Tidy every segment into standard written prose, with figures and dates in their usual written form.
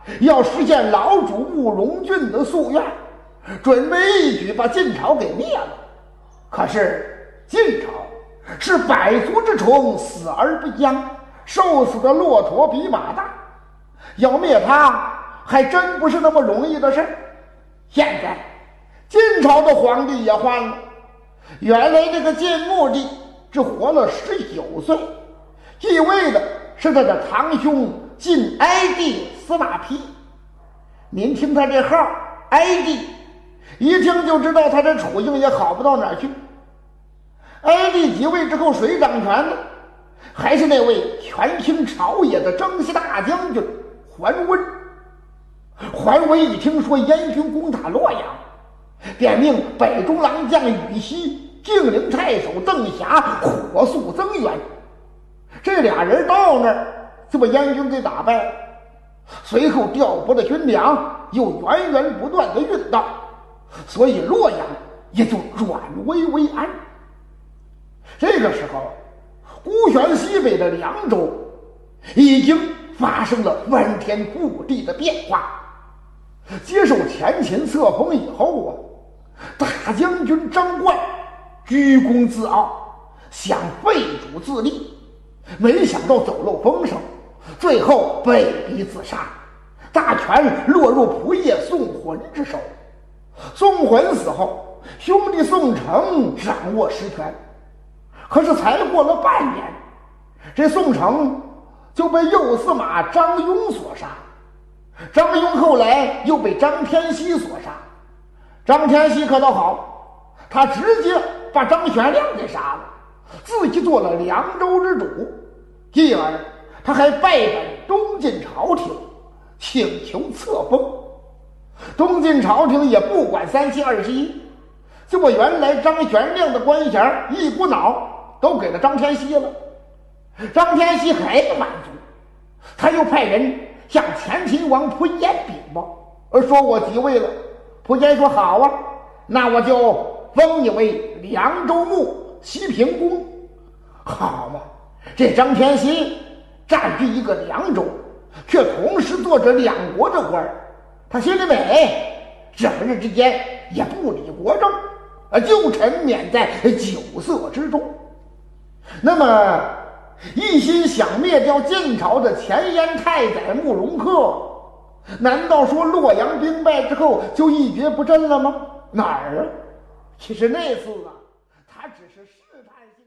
要实现老主慕容俊的夙愿，准备一举把晋朝给灭了。可是晋朝是百足之虫，死而不僵，瘦死的骆驼比马大，要灭它还真不是那么容易的事。现在晋朝的皇帝也换了，原来这个晋穆帝只活了19岁，继位的是他的堂兄晋哀帝司马丕。您听他这号哀帝，一听就知道他这处境也好不到哪儿去。哀帝即位之后，谁掌权呢？还是那位权倾朝野的征西大将军桓温。桓温一听说燕军攻打洛阳，便命北中郎将羽西、晋陵太守邓霞火速增援。这俩人到那儿就把燕军给打败了，随后调拨的军粮又源源不断的运到，所以洛阳也就转危为安。这个时候，孤悬西北的凉州已经发生了翻天覆地的变化。接受前秦册封以后大将军张冠居功自傲，想废主自立，没想到走漏风声，最后被逼自杀，大权落入仆射宋浑之手。宋浑死后，兄弟宋城掌握实权，可是才过了半年，这宋城就被右司马张庸所杀。张庸后来又被张天锡所杀。张天锡可倒好，他直接把张玄亮给杀了，自己做了凉州之主，继而他还拜本东晋朝廷，请求册封。东晋朝廷也不管三七二十一，就把原来张玄亮的官衔一股脑都给了张天锡了。张天锡还不满足，他又派人向前秦王蒲延禀报，说我即位了。蒲延说好啊，那我就封你为凉州牧、西平公。好嘛，这张天锡占据一个凉州，却同时做着两国的官，他心里美，整日之间也不理国政，就沉湎在酒色之中。那么一心想灭掉晋朝的前燕太宰慕容恪，难道说洛阳兵败之后就一蹶不振了吗？哪儿啊？其实那次他只是试探性。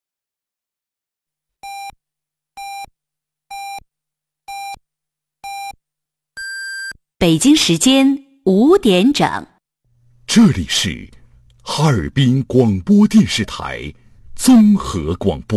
北京时间5点整， 这里是哈尔滨广播电视台综合广播。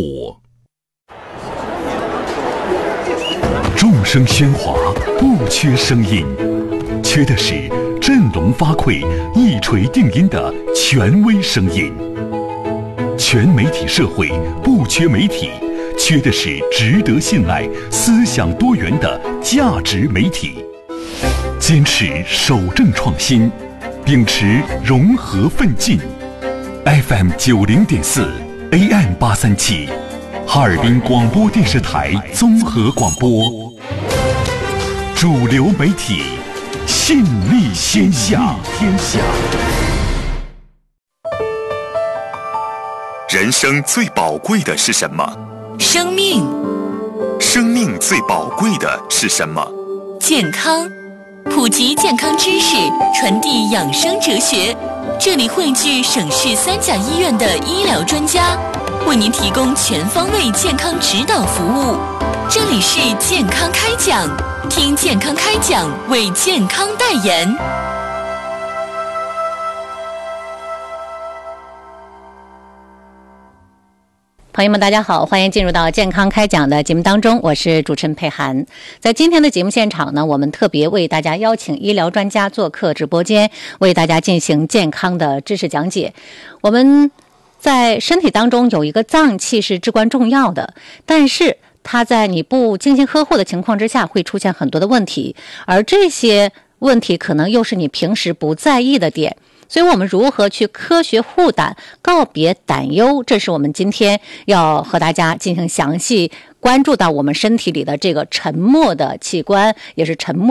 众声喧哗，不缺声音，缺的是振聋发聩、一锤定音的权威声音。全媒体社会不缺媒体，缺的是值得信赖、思想多元的价值媒体。坚持守正创新，秉持融合奋进。FM 90.4 AM 837，哈尔滨广播电视台综合广播。主流媒体，信力天下。人生最宝贵的是什么？ 生命。 生命最宝贵的是什么？ 健康。普及健康知识，传递养生哲学。这里汇聚省市3甲医院的医疗专家，为您提供全方位健康指导服务。这里是健康开讲，听健康开讲，为健康代言。朋友们大家好，欢迎进入到健康开讲的节目当中，我是主持人佩涵。在今天的节目现场呢，我们特别为大家邀请医疗专家做客直播间，为大家进行健康的知识讲解。我们在身体当中有一个脏器是至关重要的，但是它在你不精心呵护的情况之下会出现很多的问题，而这些问题可能又是你平时不在意的点。所以我们如何去科学护胆，告别胆忧，这是我们今天要和大家进行详细关注到我们身体里的这个沉默的器官，也是沉默